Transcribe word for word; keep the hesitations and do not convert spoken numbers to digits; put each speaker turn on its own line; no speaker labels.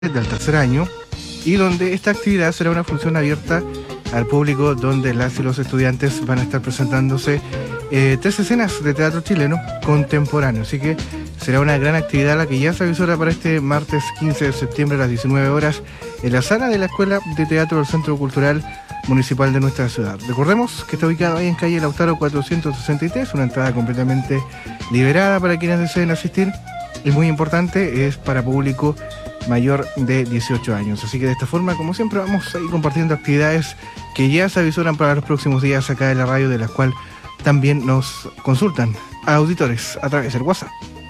del tercer año, y donde esta actividad será una función abierta al público, donde las y los estudiantes van a estar presentándose eh, tres escenas de teatro chileno contemporáneo. Así que será una gran actividad la que ya se avisora para este martes quince de septiembre a las diecinueve horas en la sala de la Escuela de Teatro del Centro Cultural Municipal de nuestra ciudad. Recordemos que está ubicado ahí en calle Lautaro cuatrocientos sesenta y tres, una entrada completamente liberada para quienes deseen asistir, y muy importante, es para público mayor de dieciocho años. Así que de esta forma, como siempre, vamos a ir compartiendo actividades que ya se avisoran para los próximos días acá en la radio, de las cuales también nos consultan a auditores a través del WhatsApp.